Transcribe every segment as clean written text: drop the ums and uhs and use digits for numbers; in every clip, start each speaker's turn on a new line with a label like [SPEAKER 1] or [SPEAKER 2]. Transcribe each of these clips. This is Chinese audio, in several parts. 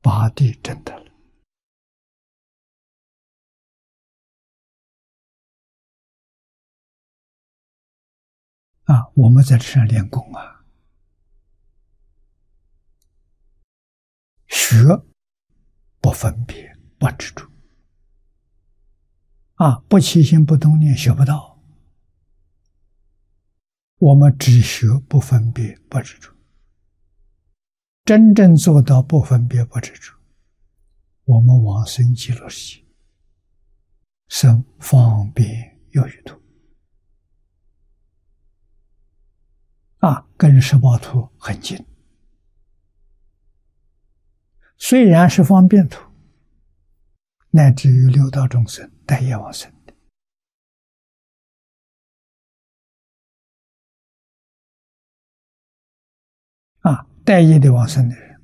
[SPEAKER 1] 八地证得了。我们在这上练功啊，学不分别，不执着不起心不动念，学不到。我们只学不分别，不执着，真正做到不分别，不执着，我们往生极乐世界，生方便有余土跟十报土很近。虽然是方便土，乃至于六道众生待业往生的待业的往生的人，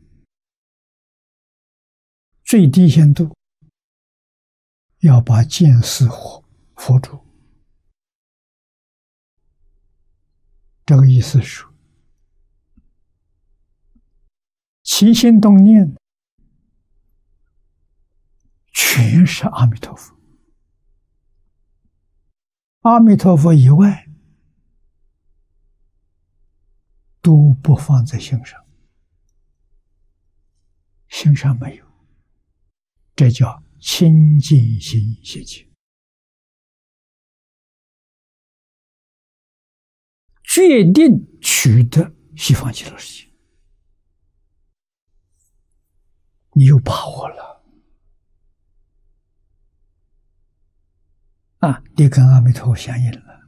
[SPEAKER 1] 最低限度要把见思火佛住。这个意思是，起心动念全是阿弥陀佛，阿弥陀佛以外都不放在心上，心上没有，这叫清净心现前。决定取得西方极乐世界，你有把握了你跟阿弥陀佛相应了。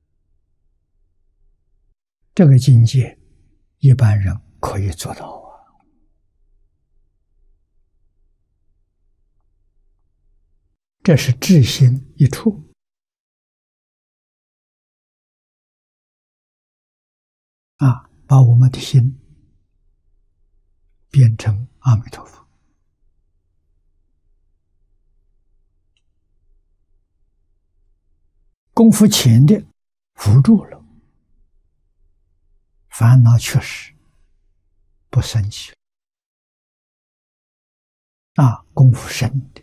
[SPEAKER 1] 这个境界一般人可以做到这是至心一处把我们的心变成阿弥陀佛。功夫浅的扶住了，烦恼确实不生起功夫深的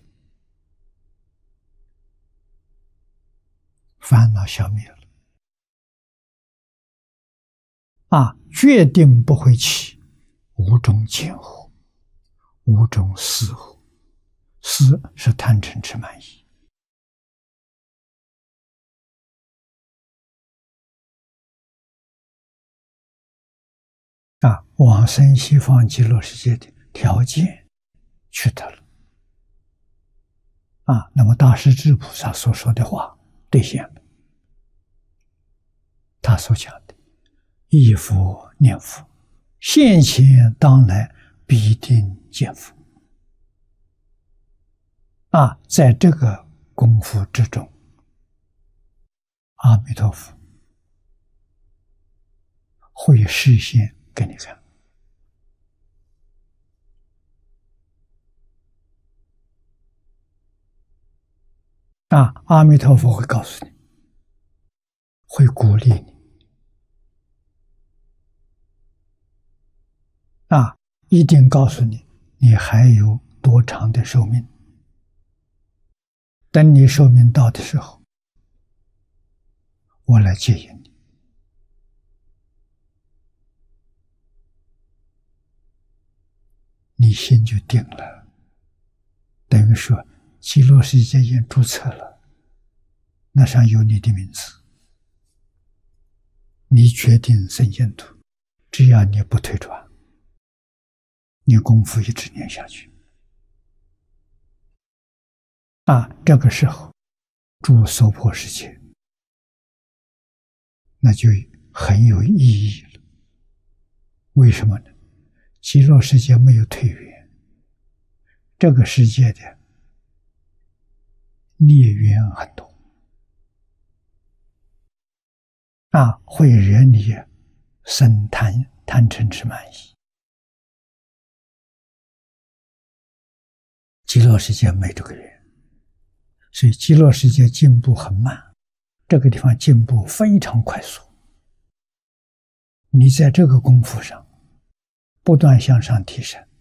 [SPEAKER 1] 烦恼消灭了决定不会起五种见惑，五种思惑。思是贪嗔痴慢疑往生西方极乐世界的条件取得了那么大势至菩萨所说的话兑现了，他所讲的忆佛念佛，现前当来必定见佛在这个功夫之中，阿弥陀佛会示现给你看阿弥陀佛会告诉你，会鼓励你一定告诉你，你还有多长的寿命，等你寿命到的时候，我来接引你。你心就定了，等于说极乐世界已经注册了，那上有你的名字，你决定生净土，只要你不退转，你功夫一直念下去这个时候住娑婆世界那就很有意义了。为什么呢？极乐世界没有退缘，这个世界的孽缘很多会惹你生贪嗔痴慢疑。极乐世界没这个缘，所以极乐世界进步很慢，这个地方进步非常快速。你在这个功夫上不断向上提升，